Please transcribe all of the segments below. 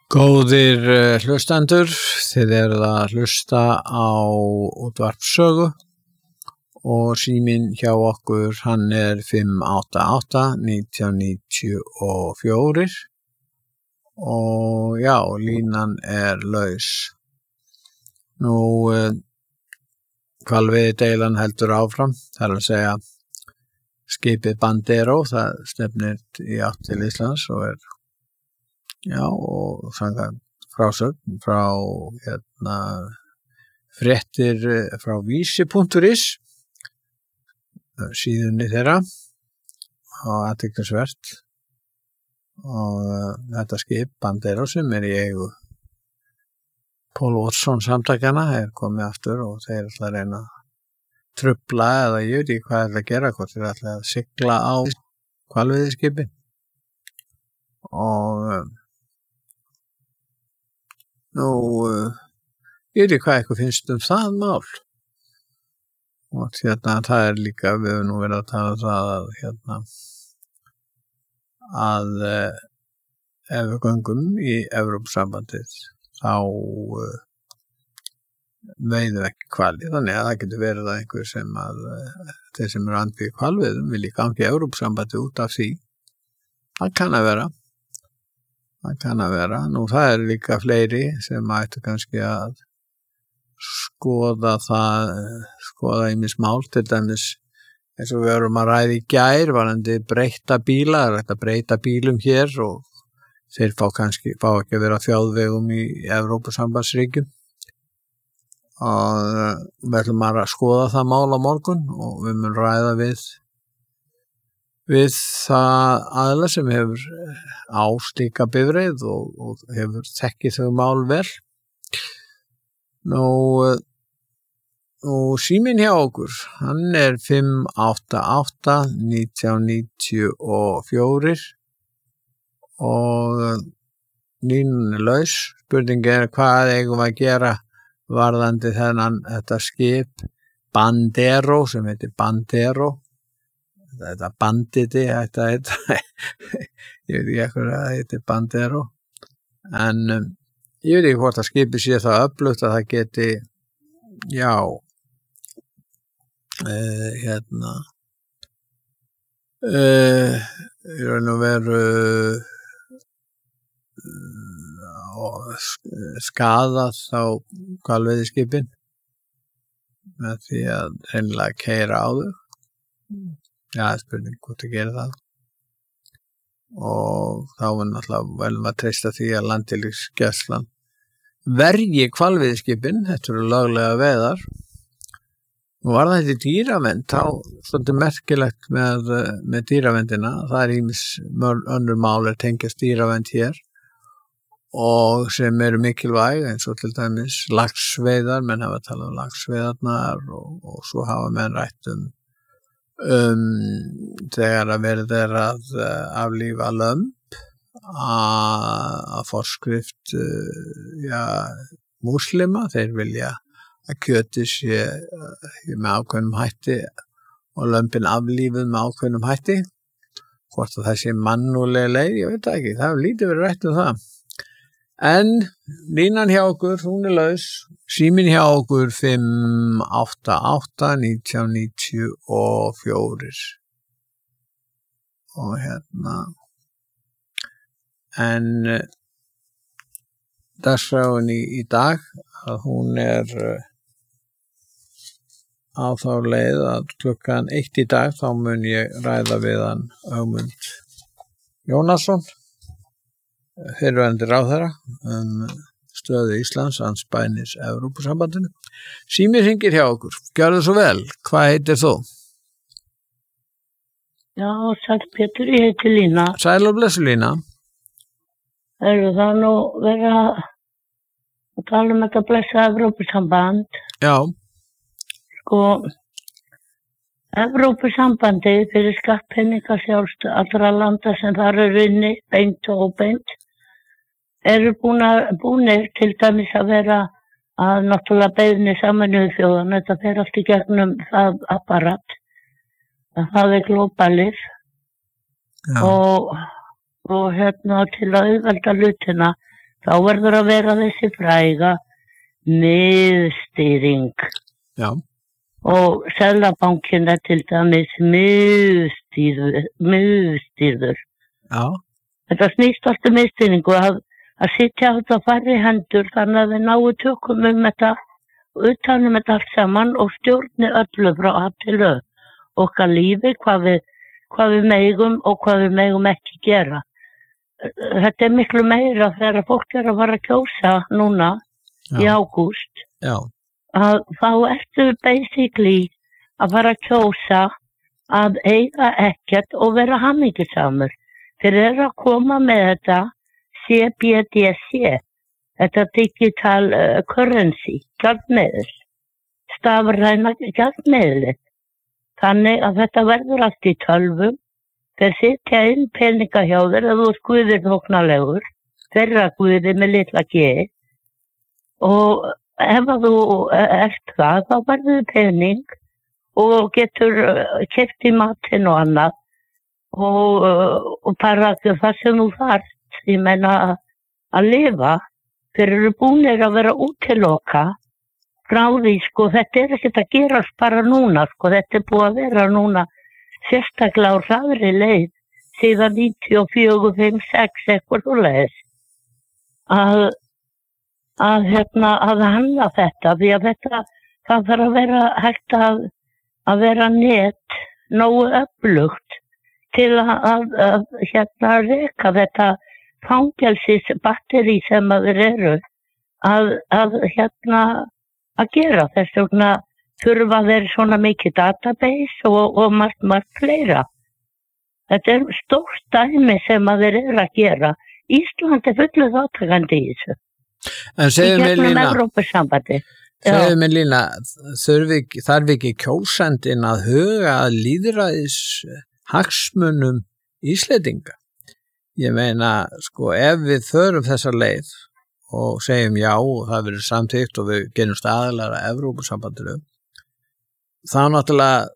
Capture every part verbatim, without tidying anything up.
Góðir uh, hlustendur, þið eruð að hlusta á útvarp Sögu og síminn hjá okkur hann er fimm átta átta nítján níutíu og fjögur og já, línan er laus. Nú, uh, hvalveiðideilan heldur áfram, það er að segja skipið Bandero, það stefnir í átt til Íslands og er Já, og samkvæmt frásögn frá hérna, fréttir frá vísi punktur is, síðunni þeirra, og athyglisvert. Og uh, þetta skip, Bandero, sem er í eigu Paul Watson samtakana, er komið aftur og þeir ætla að reyna að trufla eða ég veit ekki hvað ætla að gera, hvort þeir ætla að sigla á hvalveiðiskipi. Og uh, Nú, uh, ég veit ekki hvað eitthvað finnst um það mál. Og hérna, það er líka, við höfum nú verið að tala um það að, hérna, að uh, ef við göngum í Evrópusambandið, þá uh, veiðum við ekki hvali. Þannig að það getur verið að einhver sem að, uh, þeir sem eru andvígir hvalveiðum vilji gangi í Evrópusambandið út af því. Það kann að vera. Það kann að vera. Nú það er líka fleiri sem ættu kannski að skoða það, skoða ýmis mál, til dæmis eins og við erum að ræða í gær varðandi breytta bíla, það er hægt að breyta bílum hér og þeir fá kannski, fá ekki að vera á þjóðvegum í Evrópusambandsríkjum. Og við ætlum að skoða það mál á morgun og við munum ræða við við það aðila sem hefur á slíka bifreið og, og hefur þekkið þau mál vel. Nú, og síminn hjá okkur, hann er fimm átta átta nítján níutíu og fjögur og línan er laus. Spurning er hvað eigum við að gera varðandi þennan þetta skip Bandero sem heitir Bandero. Þetta banditi, þetta heita, ég veit ekki eitthvað að það heitir Bandero, en um, ég veit ekki hvort að skipið sé það öflugt að það geti, já, uh, hérna, uh, í raun og veru uh, skadað á hvalveiðiskipin með því að hreinlega keyra á þau. Já, spurning hvort að gera það. Og þá er náttúrulega velum að treysta því að Landhelgisgæslan verji hvalveiðiskipin, þetta eru löglega veiðar. Nú var það þetta dýravernd, þá svolítið merkilegt með, með dýraverndina, það er ýmis önnur mál er tengjast dýravernd hér og sem eru mikilvæg eins og til dæmis laxveiðar, menn hafa talað um laxveiðarnar og, og svo hafa menn rætt um Um, þegar að verið er að uh, aflífa lömb að forskrift uh, ja, múslima, þeir vilja að kjötið sé uh, með ákveðnum hætti og lömbin aflífuð með ákveðnum hætti, hvort að það sé mannúðleg leið, ég veit ekki, það er lítið verið rætt um það. En línan hjá okkur, hún er laus, síminn hjá okkur fimm átta átta nítján níutíu og fjögur. Og hérna, en uh, dagskráin í, í dag, að hún er uh, á þá leið að klukkan eitt í dag, þá mun ég ræða við hann Ögmund Jónasson, fyrrverandi ráðherra um stöðu Íslands andspænis Evrópusambandinu. Síminn hringir hjá okkur. Gjörðu svo vel. Hvað heitir þú? Já, sæl Pétur, ég heiti Lína. Sæl og blessu Lína. Heyrðu, það er nú verið að að tala um þetta blessa Evrópusamband. Já. Sko, Evrópusambandið fyrir skattpeninga sjálfst allra landa sem þar er inni, beint og óbeint, eru búnir til dæmis að vera að náttúrulega beiðni Sameinuðu þjóðanna, þetta fer allt í gegnum það apparat, að það er glóbalið og, og hérna til að auðvelda hlutina þá verður að vera þessi fræga miðstýring. Já. Og Seðlabankinn er til dæmis miðstýrður. miðstýrður. Já. Þetta snýst alltaf miðstýringu að, að sitja á þetta færri hendur þannig að við náum tökum um þetta og utanum þetta allt saman og stjórni öllu frá að til öð. Okkar lífi, hvað við, hvað við megum og hvað við megum ekki gera. Þetta er miklu meira þegar fólk er að fara að kjósa núna Já. í ágúst. Já. Að þá ertu basically að fara að kjósa að eiga ekkert og vera hamingjusamur. Þeir eru að koma með þetta C B D C, þetta digital uh, currency, gjaldmiðil, stafræna gjaldmiðil. Þannig að þetta verður allt í tölvum, þeir sitja inn peninga hjá þér að þú ert guðir þóknarlegur, þeirra guðir með litla G og ef að þú ert það, þá verður pening og getur keypt í matinn og annað og, og bara það sem þú þarft, ég meina að lifa, þeir eru búnir að vera útiloka frá því, sko, þetta er ekkert að gerast bara núna, sko, þetta er búið að vera núna sérstaklega á hraðri leið síðan níutíu og fjögur, fimm, sex, eitthvað svo leiðis að að hérna að hanna þetta því að þetta það þarf að vera hægt að að vera net nógu öflugt til að, að, að hérna reka þetta fangelsis batteri sem að þeir eru að, að hérna að gera þess vegna þurfa þeir svona mikið database og, og margt, margt fleira. Þetta er stórt dæmi sem að þeir eru að gera. Ísland er fullu þáttakandi í þessu. En segðu mér Lína, segðu mér Lína, þarf ekki kjósandinn að huga að lýðræðis hagsmunum Íslendinga? Ég meina, sko, ef við förum þessa leið og segjum já og það verður samþykkt og við gerum staðlar að Evrópusambandinu, þá náttúrulega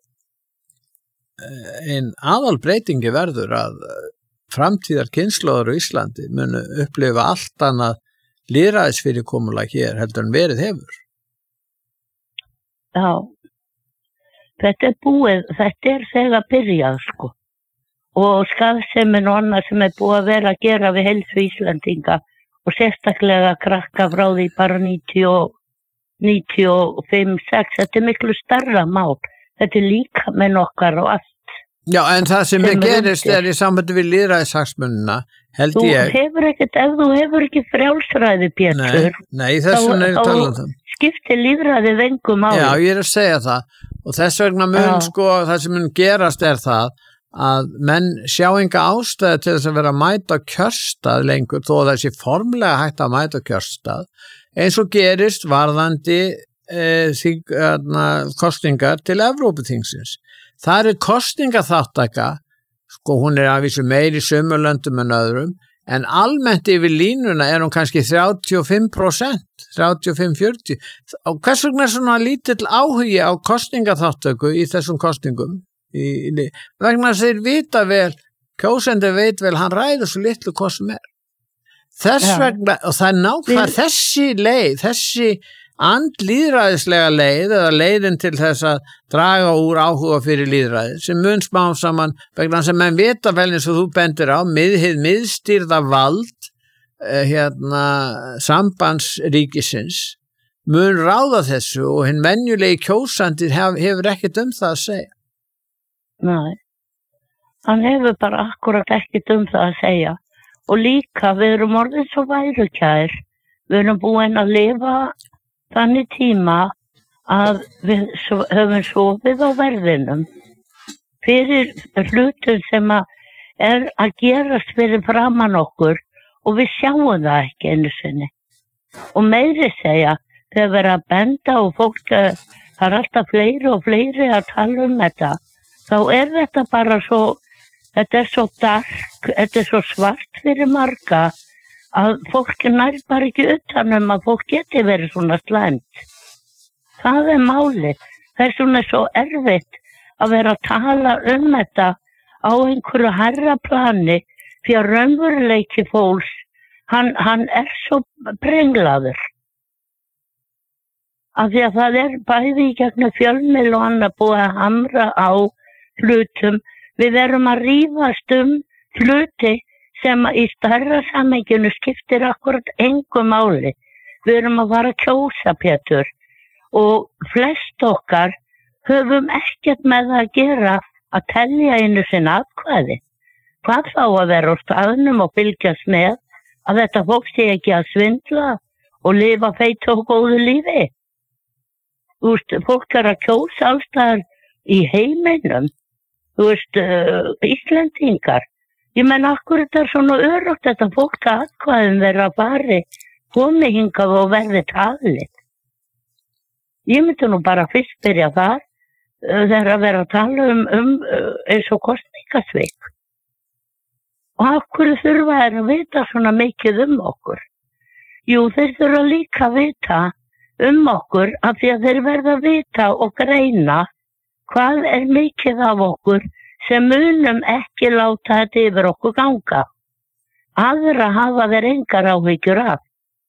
ein aðalbreytingi verður að framtíðar kynslóðar á Íslandi munu upplifa allt annað lýðræðisfyrirkomulag hér heldur en verið hefur. Já, þetta er búið, þetta er þegar byrjað, sko. Og skaðsemin og annað sem er búið að vera að gera við heilsu Íslandinga og sérstaklega krakka frá því bara níutíu, níutíu og fimm, sex, þetta er miklu stærra mál. Þetta er líka með nokkar og allt. Já, en það sem, sem gerist er í sambandi við lýðræðishagsmunina, held þú ég. Hefur ekkert, ef þú hefur ekki frjálsræði, Pétur, nei, nei, þess vegna er ég að tala um það. Skiptir lýðræðið engu máli. Já, ég er að segja það. Og þess vegna mun, Já. sko, það sem mun gerast er það að menn sjá enga ástæðu til þess að vera að mæta kjörstað lengur, þó að þessi formlega hægt að mæta kjörstað, eins og gerist varðandi e, þing, erna, kostingar til Evrópuþingsins. Það er kostingaþáttaka, sko hún er að vísu meiri í sumurlöndum en öðrum, en almennt yfir línuna er hún kannski þrjátíu og fimm prósent, þrjátíu og fimm til fjörutíu. Og hvers vegna er svona lítill áhugi á kostingaþáttöku í þessum kostingum? Í, í, vegna þeir vita vel, kjósendi veit vel, hann ræður svo litlu hvað sem er. Þess ja. vegna, og það er nákvæmlega þessi leið, þessi andlýðræðislega leið eða leiðin til þess að draga úr áhuga fyrir lýðræði sem mun smá saman vegna sem menn vita vel eins og þú bendir á miðhið miðstýrða vald eh, hérna sambandsríkisins mun ráða þessu og hinn venjulegi kjósandi hef, hefur ekkert um það að segja. Nei, hann hefur bara akkurat ekkert um það að segja og líka við erum orðin svo værukær, við erum búin að lifa þannig tíma að við höfum sofið á verðinum fyrir hlutum sem að er að gerast fyrir framan okkur og við sjáum það ekki einu sinni. Og meiri segja, þegar við erum að benda og fólk, það er alltaf fleiri og fleiri að tala um þetta, þá er þetta bara svo, þetta er svo dark, þetta er svo svart fyrir marga, að fólk nær bara ekki utanum að fólk geti verið svona slæmt. Það er máli. Það er svona svo erfitt að vera að tala um þetta á einhverju hærra plani því að raunveruleiki fólks, hann, hann er svo brenglaður. Af því að það er bæði í gegnum fjölmiðl og annað búið að hamra á hlutum. Við erum að rífast um hluti sem í stærra samhenginu skiptir akkurat engu máli. Við erum að fara að kjósa, Pétur, og flest okkar höfum ekkert með það að gera að telja einu sinna atkvæði. Hvað þá að vera á staðnum og fylgjast með að þetta fólk sé ekki að svindla og lifa feitu og góðu lífi. Þú veist, fólk er að kjósa alls staðar í heiminum. Þú veist, uh, Íslendingar. Ég menn, akkur þetta er svona örugt þetta fólk að atkvæðum vera að fari, komi hingað og verði talið. Ég myndi nú bara fyrst byrja þar, uh, þegar að vera að tala um, um uh, eins og kosningasvik. Og akkur þurfa þeir að vita svona mikið um okkur? Jú, þeir þurfa líka að vita um okkur af því að þeir verða að vita og greina hvað er mikið af okkur sem munum ekki láta þetta yfir okkur ganga. Aðra hafa þeir engar áhyggjur af.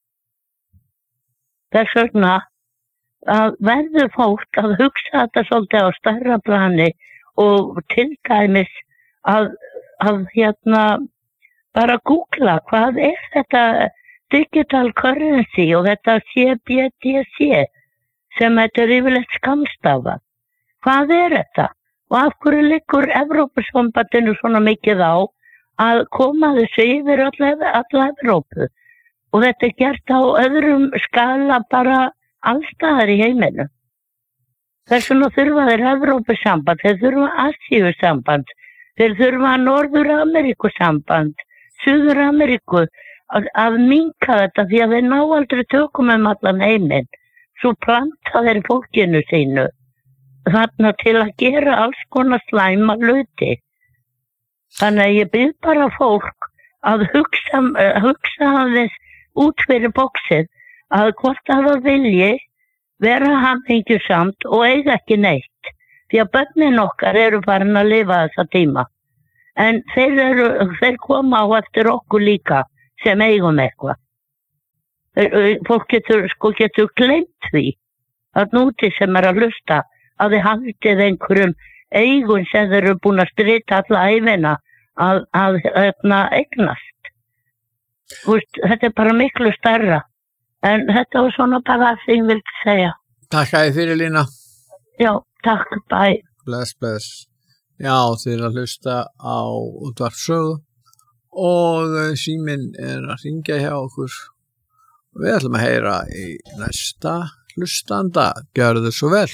Þess vegna að verður fólk að hugsa þetta svolítið á stærra plani og til dæmis að, að hérna bara googla hvað er þetta digital currency og þetta C B D C sem þetta er yfirleitt skammstafað. Hvað er þetta? Og af hverju liggur Evrópusambandinu svona mikið á að koma þessu yfir alla, alla Evrópu? Og þetta er gert á öðrum skala bara allstaðar í heiminu. Þess vegna þurfa þeir Evrópusamband, þeir þurfa Asíusamband, þeir þurfa Norður-Ameríkusamband, Suður-Ameríku, að, að minnka þetta því að þeir ná aldrei tökum um allan heiminn. Svo planta þeir fólkinu sínu þarna til að gera alls konar slæma hluti. Þannig að ég bið bara fólk að hugsa, hugsa aðeins út fyrir bóksið að hvort að það vilji vera hamingjusamt og eiga ekki neitt. Því að börnin okkar eru farin að lifa þessa tíma. En þeir, eru, þeir koma á eftir okkur líka sem eigum eitthvað. Fólk getur, sko, getur gleymt því að núti sem er að hlusta að þið haldið einhverjum eigun sem þeir eru búin að strita alla æfina að, að, að eignast. Vist, þetta er bara miklu stærra. En þetta var svona bara það sem ég vildi segja. Takk að þið fyrir, Lína. Já, takk, bæ. Bless, bless. Já, þið er að hlusta á útvarpssögu og síminn er að hringja hjá okkur. Við ætlum að heyra í næsta hlustanda. Gjörðu svo vel.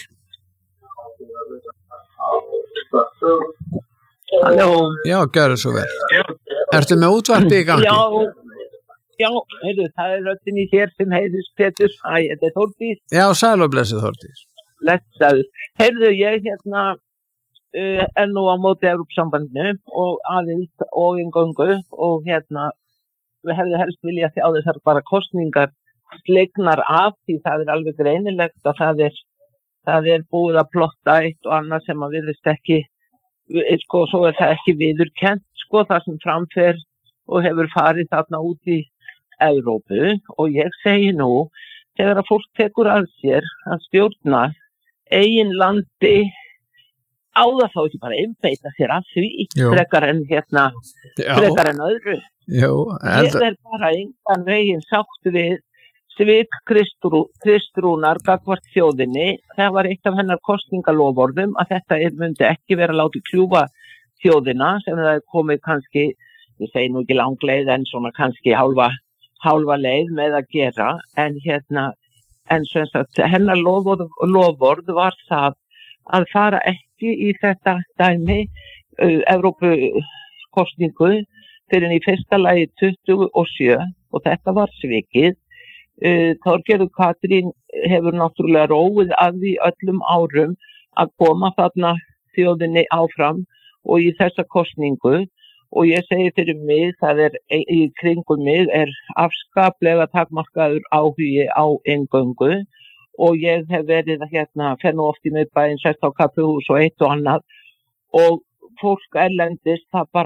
Halló. Já, gjörðu svo vel. Ertu með útvarpi í gangi? Já, já, heyrðu, það er röddin í hér sem heiðist Pétur. Æ, þetta er Þórdís. Já, sæl og blessið Þórdís. Blessaður. Heyrðu, ég hérna uh, er nú á móti Evrópusambandinu og aðild og inngöngu og hérna við hefðu helst vilja sjá þessar bara kosningar slegnar af því það er alveg greinilegt að það er, það er búið að plotta eitt og annað sem að virðist ekki, sko, svo er það ekki viðurkennt, sko, það sem framfer og hefur farið þarna út í Evrópu og ég segi nú, þegar að fólk tekur að sér að stjórna eigin landi á það þá ekki bara einbeita sér að því, Jú. frekar en hérna, Já. frekar en öðru. Jú, Ég er bara engan veginn sátt við svik Kristrú, Kristrúnar gagnvart þjóðinni. Það var eitt af hennar kosningalofórðum að þetta er, myndi ekki vera látið kljúfa þjóðina sem það er komið kannski, ég segi nú ekki langleið en svona kannski hálfa, hálfa leið með að gera en hérna, en sem sagt hennar lofórð, lofórð var það að fara ekki í þetta dæmi uh, Evrópu kosningu fyrir í fyrsta lagi tuttugu og sjö og þetta var svikið. Uh, Þorgerður Katrín hefur náttúrulega róið að því öllum árum að koma þarna þjóðinni áfram og í þessa kosningu og ég segi fyrir mig, það er í kringum mig er afskaplega takmarkaður áhugi á inngöngu og ég hef verið hérna, fer nú oft í miðbæinn, sest á kaffihús og eitt og annað og fólk erlendist það bara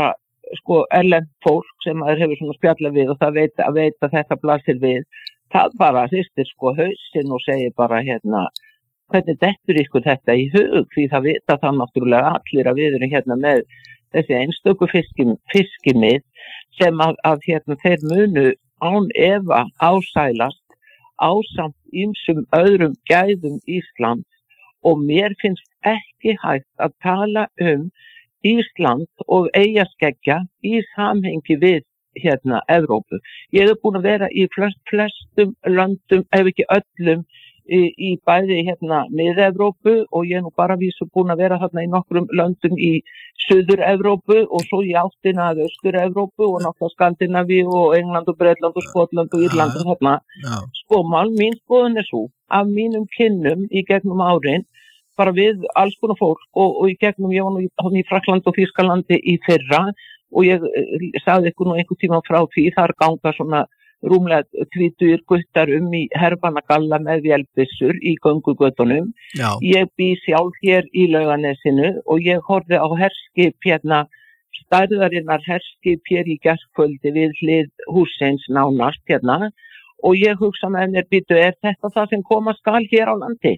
sko erlent fólk sem maður hefur svona spjallað við og það veit að, veit að þetta blasir við, það bara hristir sko hausinn og segir bara hérna, hvernig dettur ykkur þetta í hug, því það vita það náttúrulega allir að við erum hérna með þessi einstöku fiskim, fiskimið sem að, að hérna þeir munu án efa ásælast ásamt ýmsum öðrum gæðum Íslands og mér finnst ekki hægt að tala um Ísland og eyjaskeggja í samhengi við hérna Evrópu. Ég hef búin að vera í flest, flestum löndum, ef ekki öllum, í, í bæði hérna Mið-Evrópu og ég er nú bara vísu búin að vera þarna í nokkrum löndum í Suður-Evrópu og svo í áttina að Austur-Evrópu og náttúrulega Skandinavíu og England og Bretland og Skotland og Írland og þarna. Já. Sko, mál, mín skoðun er svo, af mínum kynnum í gegnum árin, bara við alls konar fólk og, og í gegnum, ég var nú í, í Frakland og Þýskalandi í fyrra og ég eh, sagði ykkur nú einhver tíma frá því, þar ganga svona rúmlega tvítugir guttar um í herbanagalla með vélbyssur í göngugötunum. Já. Ég bý sjálf hér í Laugarnesinu og ég horfði á herskip hérna, stærðarinnar herskip hér í gærkvöldi við hlið hússins nánast hérna og ég hugsa með mér, býtu, er þetta það sem koma skal hér á landi?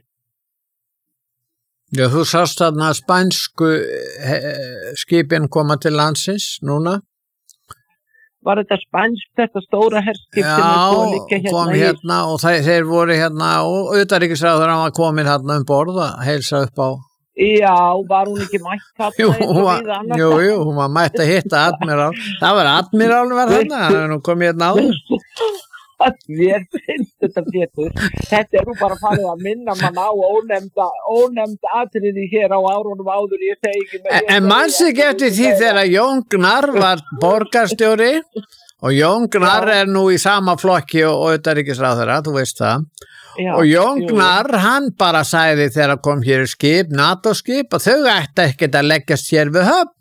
Já, þú sást þarna spænsku skipin koma til landsins núna? Var þetta spænsk, þetta stóra herskip sem er búið að liggja Já, hérna? kom hérna og þeir, þeir voru hérna og utanríkisráðherra var komin hérna um borð að heilsa upp á. Já, var hún ekki mætt þarna? Jú, eins og hún var, víða annars jú, staðar? jú, hún var mætt að hitta admirál. Það var admirál var þarna, hann er nú komið hérna áður. Mér finnst þetta betur. Þetta er nú bara farið að minna mann á ónefnda, ónefnda atriði hér á árunum áður, ég segi ekki með. En, en manns ekki eftir því þegar Jón Gnarr var borgarstjóri og Jón Gnarr er nú í sama flokki og, og utanríkisráðherra, þú veist það. Já, og Jón jú. Gnarr, hann bara sagði þegar kom hér skip, NATO-skip og þau ætti ekkert að leggjast hér við höfn.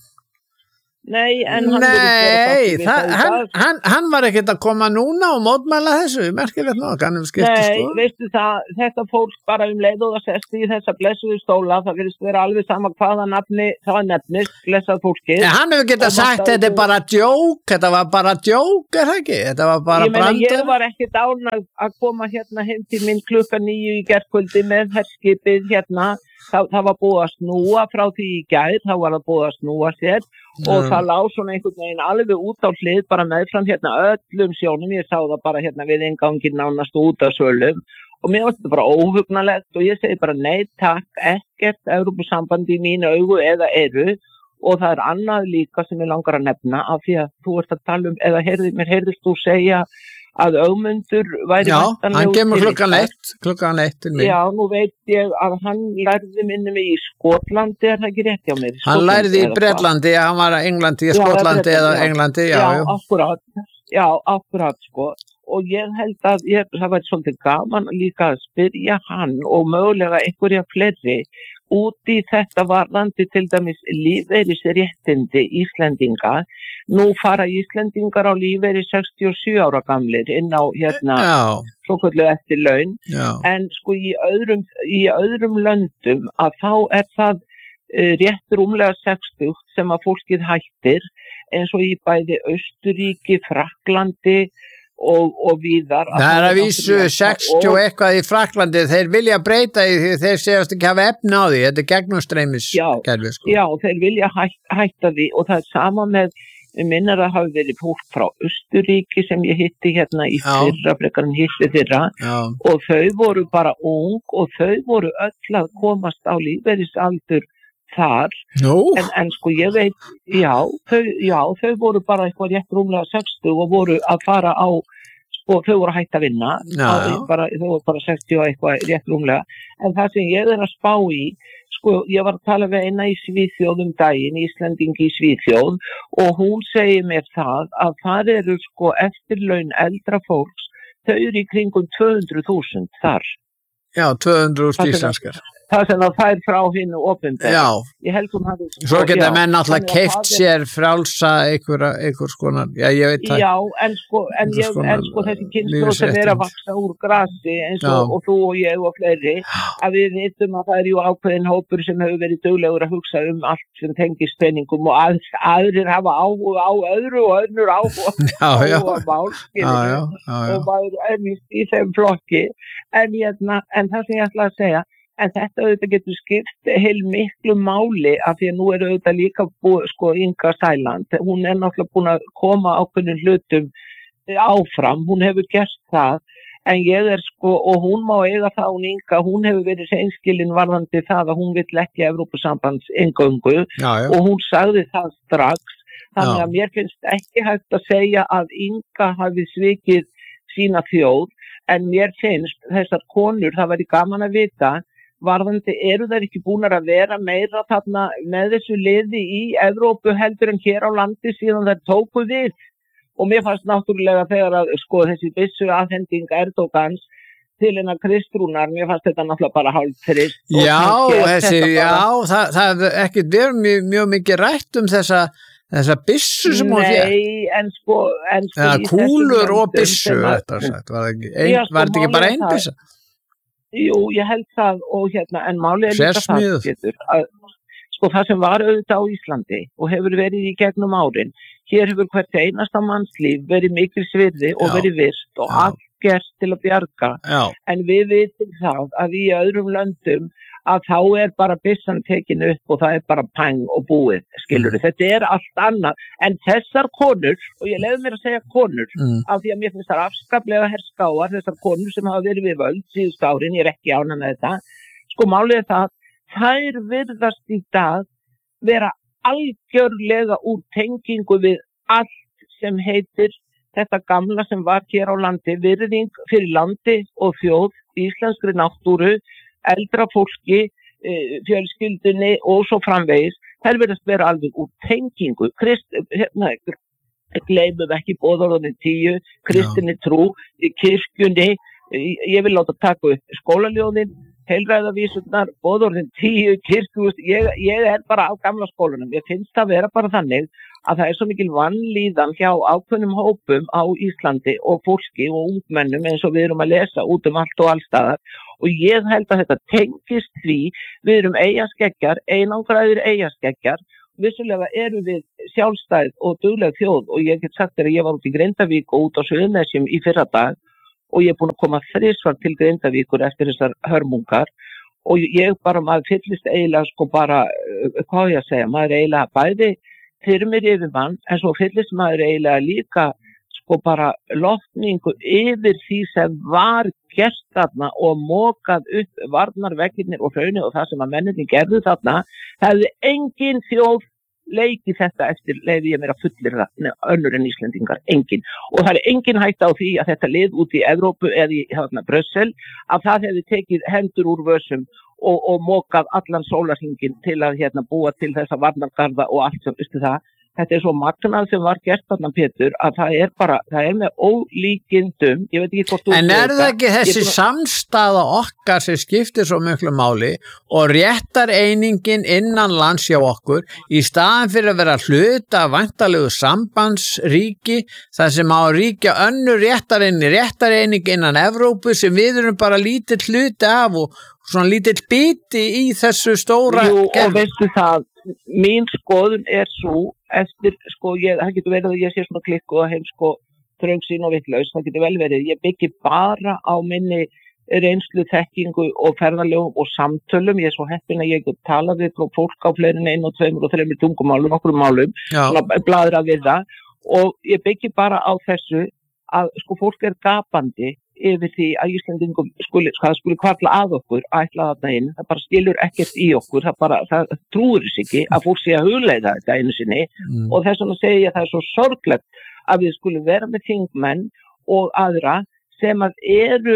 Nei, en hann Nei, það, hann, hann, hann var ekkert að koma núna og mótmæla þessu, merkilegt nokk, hann hefur skiptist Nei, sko. veistu það, þetta fólk bara um leið og það sest í þessa blessuðu stóla, það virðist vera alveg sama hvaða nafni það nefnist, blessað fólkið. En hann hefur getað sagt, þetta er bara djók, þetta var bara djók, er það ekki? Þetta var bara Ég meina, brandar. ég var ekkert ánægð að koma hérna heim til minn klukkan níu í gærkvöldi með herskipið hérna, það, það var búið að snúa frá því í gær, þá var það búið að snúa sér og Mm. það lá svona einhvern veginn alveg út á hlið bara meðfram hérna öllum sjónum, ég sá það bara hérna við innganginn nánast út af svölum og mér var þetta bara óhugnalegt og ég segi bara nei takk, ekkert Evrópusambandi í mínu augu eða eru og það er annað líka sem ég langar að nefna af því að þú ert að tala um, eða heyrði, mér heyrðist þú segja að Ögmundur væri Já, væntanlegur hann kemur til klukkan ykkar. eitt, klukkan eitt til mig. Já, nú veit ég að hann lærði minni mig í Skotlandi, er það ekki rétt hjá mér? Hann lærði í eða hvað? Bretlandi, hann var að Englandi, í Já, Skotlandi Bretlandi, eða já. Englandi, já, Já, já. akkurat, já, akkurat, sko. Og ég held að ég, það væri svolítið gaman líka að spyrja hann og mögulega einhverja fleiri út í þetta varðandi til dæmis lífeyrisréttindi Íslendinga. Nú fara Íslendingar á lífeyri sextíu og sjö ára gamlir inn á hérna Já, svo kallu eftir laun. já. En sko í öðrum, í öðrum löndum að þá er það uh, rétt rúmlega sextugt sem að fólkið hættir eins og í bæði Austurríki, Frakklandi og, og víðar. Það er að vísu sextíu og eitthvað í Fraklandi, þeir vilja breyta í því þeir séast ekki hafa efni á því, þetta er gegnumstreymiskerfi sko. Já, þeir vilja hæ, hætta því og það er sama með, ég minnar að hafi verið fólk frá Austurríki sem ég hitti hérna í Já. fyrra, frekar en hitti fyrra Já, og þau voru bara ung og þau voru öll að komast á lífeyrisaldur þar. nú, En, en sko ég veit, já þau, já, þau voru bara eitthvað rétt rúmlega sextíu og voru að fara á, sko þau voru hægt að vinna, Já, á, já. bara, þau voru bara sextíu og eitthvað rétt rúmlega. En það sem ég er að spá í, sko ég var að tala við eina í Svíþjóð um daginn, Íslendingi í Svíþjóð og hún segir mér það að það eru sko eftirlaun eldra fólks, þau eru í kringum tvö hundruð þúsund þar. já, tvö hundruð Það er- íslenskar. það sem það fær frá hinu opinbera. Já. Ég held hún hafi... Svo geta já, menn alltaf keypt er, sér frjálsa einhver, einhver skonar, já ég veit það. Já, en sko, en ég, en sko þessi kynslóð sem er að vaksa úr grasi eins og, og þú og ég og fleiri, að við vitum að það er jú ákveðin hópur sem hefur verið duglegur að hugsa um allt sem tengist peningum og að, aðrir hafa áhuga á öðru og önnur áhuga á mál, og maður er í þeim flokki, en, hérna, en það sem ég ætla að segja, en þetta auðvitað getur skipt heil miklu máli af því að nú er auðvitað líka búið, sko, Inga Sæland, hún er náttúrulega búin að koma ákveðnum hlutum áfram, hún hefur gert það, en ég er sko, og hún má eiga það, hún Inga, hún hefur verið seinskilin varðandi það að hún vill ekki Evrópusambands inngöngu og hún sagði það strax, þannig að mér finnst ekki hægt að segja að Inga hafi svikið sína þjóð, en mér finnst þessar konur, það væri gaman að vita, varðandi eru þær ekki búnar að vera meira þarna með þessu liði í Evrópu heldur en hér á landi síðan þær tóku við. Og mér fannst náttúrulega þegar að sko þessi byssu afhending Erdogans til hennar Kristrúnar, mér fannst þetta náttúrulega bara hálf trist. Já, þessi, já, það, það er ekki verið mjög, mjög mikið rætt um þessa, þessa byssu sem hún fékk. Nei, en sko... En sko ja, kúlur og byssu, þetta er sagt, var þetta ekki, ein, var þetta ekki bara ein byssa? Jú, ég held það og hérna, en málið er líka það, getur, að sko það sem var auðvitað á Íslandi og hefur verið í gegnum árin, hér hefur hvert einasta mannslíf verið mikil svirði og verið virst og allt gert til að bjarga, Já. En við vitum það að í öðrum löndum að þá er bara byssan tekin upp og það er bara pang og búið, skilur mm. þetta er allt annað, en þessar konur, og ég leiði mér að segja konur, mm. af því að mér finnst það afskaplega herskáar, þessar konur sem hafa verið við völd síðust árin, ég er ekki ánægð með þetta, sko málið er það, þær virðast í dag vera algjörlega úr tengingu við allt sem heitir þetta gamla sem var hér á landi, virðing fyrir landi og þjóð, íslenskri náttúru, eldra fólki, fjölskyldunni og svo framvegis, þær verðast vera alveg úr tengingu. Krist, hérna, gleymum ekki boðorðin tíu, kristinni trú, kirkjunni, ég vil láta taka upp skólaljóðin, heilræðavísurnar, boðorðin tíu, kirkjúst, ég, ég er bara á gamla skólanum, ég finnst það vera bara þannig að það er svo mikil vanlíðan hjá ákveðnum hópum á Íslandi og fólki og ungmennum eins og við erum að lesa út um allt og allstaðar og ég held að þetta tengist því við erum eyjaskeggjar, einangraðir eyjaskeggjar, vissulega eru við sjálfstæð og dugleg þjóð og ég get sagt þér að ég var út í Grindavík og út á Suðurnesjum í fyrra dag og ég er búin að koma þrisvar til Grindavíkur eftir þessar hörmungar og ég bara, maður fyllist eiginlega sko bara, hvað ég að segja, maður eiginlega bæði þyrmir yfir mann, en svo fyllist maður eiginlega líka sko bara lotningu yfir því sem var gert þarna og mokað upp varnarveggirnir og hraunir og það sem að menninni gerðu þarna, hefði engin þjóð leikið þetta eftir leiði ég mér að fullir það önnur en Íslendingar, engin. Og það er engin hætta á því að þetta lið út í Evrópu eða í hérna, Brussel, að það hefði tekið hendur úr vössum og, og mokað allan sólarhringinn til að hérna, búa til þessa varnargarða og allt sem, veistu það, þetta er svo magnað sem var gert þarna Pétur að það er bara, það er með ólíkindum, ég veit ekki hvort þú... En er það ekki þessi búin... samstaða okkar sem skiptir svo miklu máli og réttar einingin innan lands hjá okkur í staðan fyrir að vera hluta væntalegu sambandsríki þar sem á að ríkja önnur réttar eining, réttar eining innan Evrópu sem við erum bara lítill hluti af og svona lítill biti í þessu stóra... Jú, gerð. Og veistu það, mín skoðun er svo eftir, sko, ég, það getur verið að ég sé svona klikku og heim sko þröngsýn og vitlaus, það getur vel verið, ég byggi bara á minni reynslu, þekkingu og ferðalögum og samtölum, ég er svo heppin að ég get talað við fólk á fleirin einu og tveimur og þreimur tungumálum, okkur málum, svona bladra við það og ég byggi bara á þessu að sko fólk er gapandi yfir því að Íslendingum skuli, það skuli kvarla að okkur að ætla þarna inn, það bara skilur ekkert í okkur, það bara, það trúir þess ekki að fólk sé að hugleiða þetta einu sinni mm. og þess vegna segi ég að það er svo sorglegt að við skulum vera með þingmenn og aðra sem að eru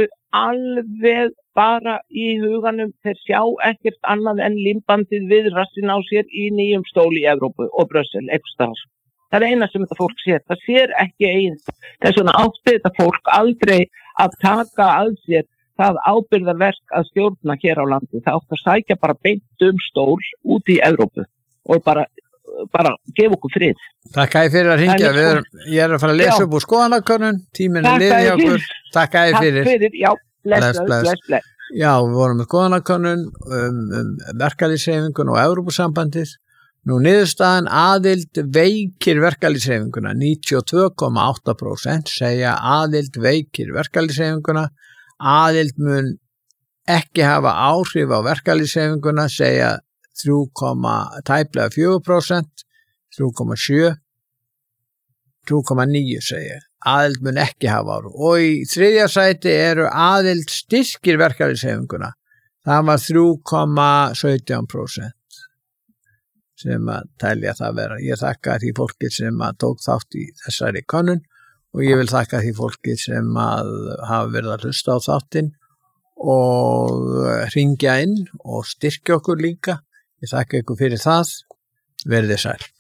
alveg bara í huganum, þeir sjá ekkert annað en limbandið við rassin á sér í nýjum stóli í Evrópu og Brussel, eitthvað. Það er eina sem þetta fólk sér, það sér ekki eins. Þess vegna átti þetta fólk aldrei að taka að sér það ábyrgðarverk að stjórna hér á landi. Það átt að sækja bara beint um stól út í Evrópu og bara, bara gefa okkur frið. Takk að ég fyrir að ringja. Það er er, ég er að fara að lesa Já. upp úr skoðanakönnun, tíminn er Takk liðið að hjá ég okkur. Takk að ég Takk fyrir. fyrir, já, bless, Bless, bless, bless. bless, bless. Já, við vorum með skoðanakönnun um, um verkalýðshreyfinguna og Evrópusambandið. Nú niðurstaðan aðild veikir verkalýðshreyfinguna. níutíu og tvö komma átta prósent segja aðild veikir verkalýðshreyfinguna. Aðild mun ekki hafa áhrif á verkalýðshreyfinguna segja þrjú komma fjögur prósent, þrjú komma sjö, þrjú komma níu segja. Aðild mun ekki hafa áhrif. Og í þriðja sæti eru aðild styrkir verkalýðshreyfinguna. Það var þrjú komma sautján prósent sem að telja það vera. Ég þakka því fólki sem að tók þátt í þessari könnun og ég vil þakka því fólki sem að hafa verið að hlusta á þáttinn og hringja inn og styrkja okkur líka. Ég þakka ykkur fyrir það. Verðið sæl.